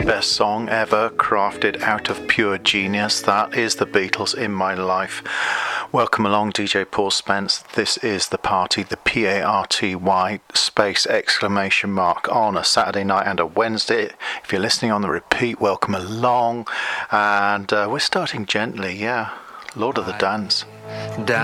best song ever, crafted out of pure genius. That is the Beatles, In My Life. Welcome along, DJ Paul Spence. This is The Party, the PARTY space exclamation mark on a Saturday night and a Wednesday. If you're listening on the repeat, welcome along. And we're starting gently, yeah. Lord of the Dance. Down